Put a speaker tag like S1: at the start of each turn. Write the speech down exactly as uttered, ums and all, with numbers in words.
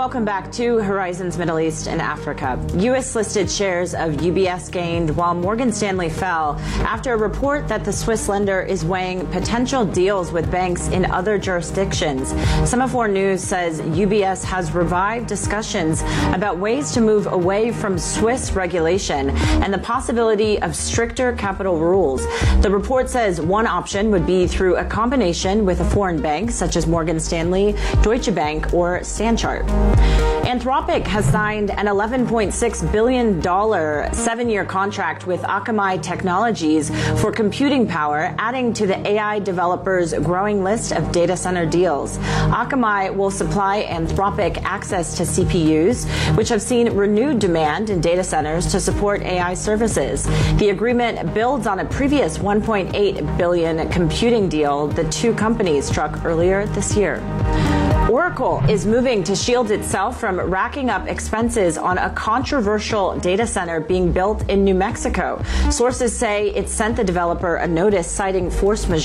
S1: Welcome back to Horizons Middle East and Africa. U S-listed shares of U B S gained while Morgan Stanley fell after a report that the Swiss lender is weighing potential deals with banks in other jurisdictions. Semaphore News says U B S has revived discussions about ways to move away from Swiss regulation and the possibility of stricter capital rules. The report says one option would be through a combination with a foreign bank such as Morgan Stanley, Deutsche Bank, or Stanchart. Anthropic has signed an eleven point six billion dollars seven-year contract with Akamai Technologies for computing power, adding to the A I developers' growing list of data center deals. Akamai will supply Anthropic access to C P Us, which have seen renewed demand in data centers to support A I services. The agreement builds on a previous one point eight billion dollars computing deal the two companies struck earlier this year. Oracle is moving to shield itself from racking up expenses on a controversial data center being built in New Mexico. Sources say it sent the developer a notice citing force majeure.